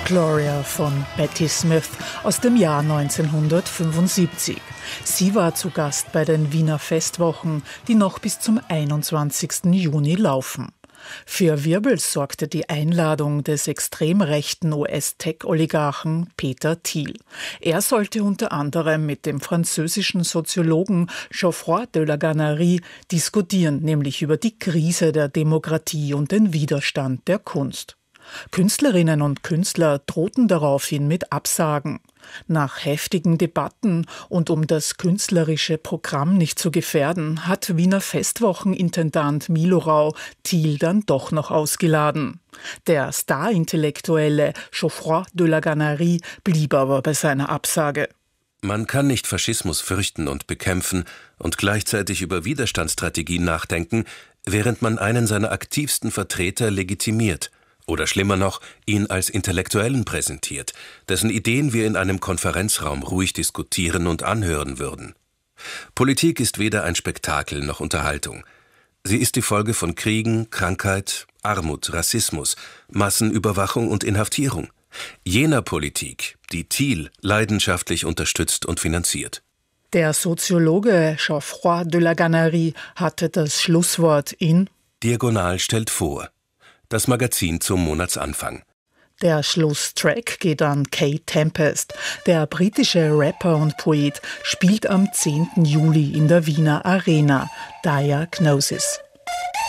Gloria von Patti Smith aus dem Jahr 1975. Sie war zu Gast bei den Wiener Festwochen, die noch bis zum 21. Juni laufen. Für Wirbel sorgte die Einladung des extrem rechten US-Tech-Oligarchen Peter Thiel. Er sollte unter anderem mit dem französischen Soziologen Geoffroy de la Gannerie diskutieren, nämlich über die Krise der Demokratie und den Widerstand der Kunst. Künstlerinnen und Künstler drohten daraufhin mit Absagen. Nach heftigen Debatten und um das künstlerische Programm nicht zu gefährden, hat Wiener Festwochenintendant Milo Rau Thiel dann doch noch ausgeladen. Der Star-Intellektuelle Geoffroy de la Gannerie blieb aber bei seiner Absage. Man kann nicht Faschismus fürchten und bekämpfen und gleichzeitig über Widerstandsstrategien nachdenken, während man einen seiner aktivsten Vertreter legitimiert. Oder schlimmer noch, ihn als Intellektuellen präsentiert, dessen Ideen wir in einem Konferenzraum ruhig diskutieren und anhören würden. Politik ist weder ein Spektakel noch Unterhaltung. Sie ist die Folge von Kriegen, Krankheit, Armut, Rassismus, Massenüberwachung und Inhaftierung. Jener Politik, die Thiel leidenschaftlich unterstützt und finanziert. Der Soziologe Geoffroy de la Gannerie hatte das Schlusswort in Diagonal stellt vor. Das Magazin zum Monatsanfang. Der Schlusstrack geht an Kate Tempest. Der britische Rapper und Poet spielt am 10. Juli in der Wiener Arena. Diagnosis.